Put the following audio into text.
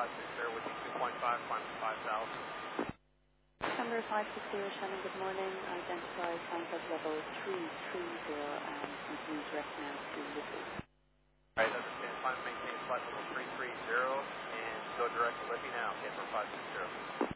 560 with you 2.5, climb to 5,000. Number 560 Shannon, good morning. Identify contact level 330 and continue direct now to Liffey. Alright, understand. Climb, maintain flight level 330 and go direct to Liffey now. Get for 560.